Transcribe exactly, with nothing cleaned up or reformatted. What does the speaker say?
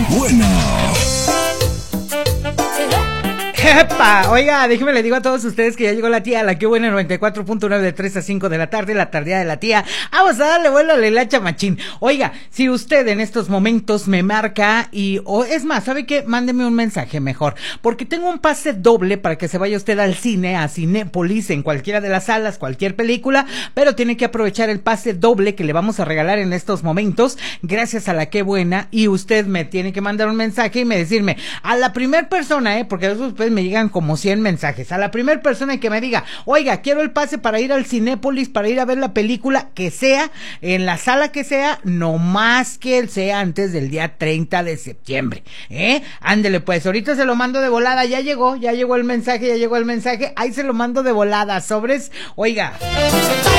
buena! ¡Epa! Oiga, déjeme le digo a todos ustedes que ya llegó la tía, la que buena noventa y cuatro punto nueve de tres a cinco de la tarde, la tardía de la tía. Vamos a darle vuelo a la hilacha machín. Oiga, si usted en estos momentos me marca y, o es más, ¿sabe qué? Mándeme un mensaje mejor, porque tengo un pase doble para que se vaya usted al cine, a Cinépolis, en cualquiera de las salas, cualquier película, pero tiene que aprovechar el pase doble que le vamos a regalar en estos momentos, gracias a la que buena, y usted me tiene que mandar un mensaje y me decirme, a la primer persona, eh, porque después me llegan como cien mensajes, a la primera persona que me diga, oiga, quiero el pase para ir al Cinépolis, para ir a ver la película que sea, en la sala que sea, no más que sea antes del día treinta de septiembre, ¿eh? Ándele pues, ahorita se lo mando de volada, ya llegó, ya llegó el mensaje, ya llegó el mensaje, ahí se lo mando de volada, sobres, oiga.